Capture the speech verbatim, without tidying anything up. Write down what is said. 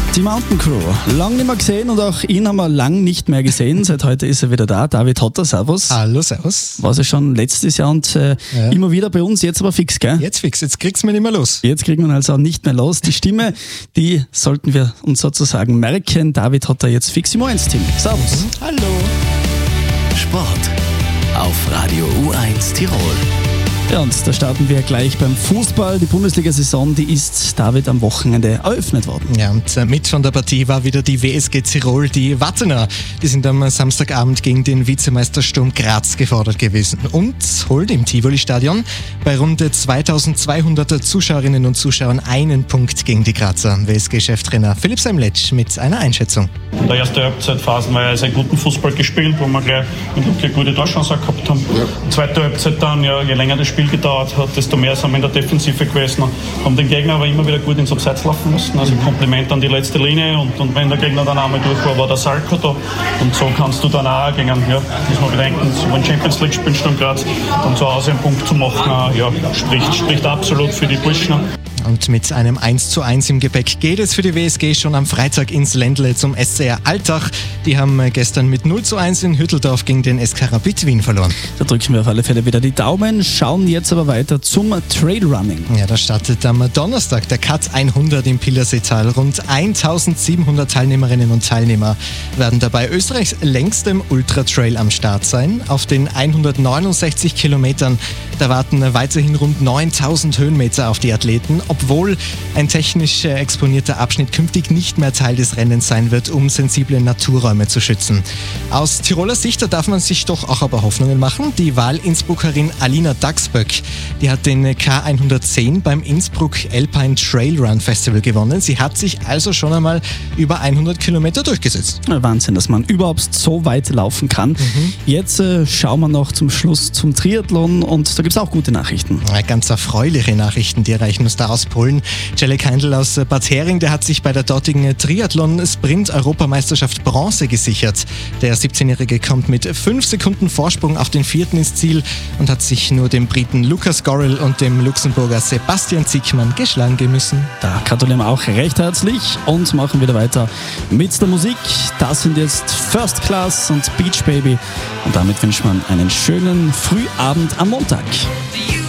Die Mountain Crew. Lang nicht mehr gesehen und auch ihn haben wir lang nicht mehr gesehen. Seit heute ist er wieder da. David Hotter, servus. Hallo, servus. War ja schon letztes Jahr und äh, ja. immer wieder bei uns, jetzt aber fix, gell? Jetzt fix, jetzt kriegst du mich nicht mehr los. Jetzt kriegen wir also nicht mehr los. Die Stimme, die sollten wir uns sozusagen merken. David Hotter jetzt fix im U eins Team. Servus. Mhm. Hallo. Sport auf Radio U eins Tirol. Ja, und da starten wir gleich beim Fußball. Die Bundesliga-Saison, die ist, David, am Wochenende eröffnet worden. Ja, und mit von der Partie war wieder die W S G Tirol, die Wattener. Die sind am Samstagabend gegen den Vizemeister Sturm Graz gefordert gewesen und holt im Tivoli-Stadion bei rund zweitausendzweihundert Zuschauerinnen und Zuschauern einen Punkt gegen die Grazer. W S G-Cheftrainer Philipp Semlec mit einer Einschätzung. In der ersten Halbzeit phasenweise sehr guten Fußball gespielt, wo wir gleich eine gute Torchance gehabt haben. Ja. Zweite Halbzeit dann, ja, je länger das Spiel gedauert hat, desto mehr sind wir in der Defensive gewesen, haben den Gegner aber immer wieder gut ins Abseits laufen müssen. Also Kompliment an die letzte Linie und, und wenn der Gegner dann einmal durch war, war der Salko da und so kannst du dann auch gegen, ja, muss man bedenken, so ein Champions League spielen Sturm Graz, dann zu Hause einen Punkt zu machen, ja, spricht, spricht absolut für die Burschen. Und mit einem eins zu eins im Gepäck geht es für die W S G schon am Freitag ins Ländle zum S C R Altach. Die haben gestern mit null zu eins in Hütteldorf gegen den S K Rapid Wien verloren. Da drücken wir auf alle Fälle wieder die Daumen, schauen jetzt aber weiter zum Trailrunning. Ja, da startet am Donnerstag der Cut hundert im Pillerseetal. Rund eintausendsiebenhundert Teilnehmerinnen und Teilnehmer werden dabei Österreichs längstem Ultratrail am Start sein. Auf den hundertneunundsechzig Kilometern, da warten weiterhin rund neuntausend Höhenmeter auf die Athleten, obwohl ein technisch exponierter Abschnitt künftig nicht mehr Teil des Rennens sein wird, um sensible Naturräume zu schützen. Aus Tiroler Sicht, da darf man sich doch auch aber Hoffnungen machen. Die Wahl-Innsbruckerin Alina Daxböck, die hat den K hundertzehn beim Innsbruck Alpine Trail Run Festival gewonnen. Sie hat sich also schon einmal über hundert Kilometer durchgesetzt. Wahnsinn, dass man überhaupt so weit laufen kann. Mhm. Jetzt äh, schauen wir noch zum Schluss zum Triathlon und da gibt es auch gute Nachrichten. Ja, ganz erfreuliche Nachrichten, die erreichen uns da aus Polen. Jelek Heindl aus Bad Hering, der hat sich bei der dortigen Triathlon-Sprint-Europameisterschaft Bronze gesichert. Der siebzehnjährige kommt mit fünf Sekunden Vorsprung auf den vierten ins Ziel und hat sich nur dem Briten Lukas Gorrell und dem Luxemburger Sebastian Zickmann geschlagen geben müssen. Da gratulieren wir auch recht herzlich und machen wieder weiter mit der Musik. Das sind jetzt First Class und Beach Baby und damit wünscht man einen schönen Frühabend am Montag.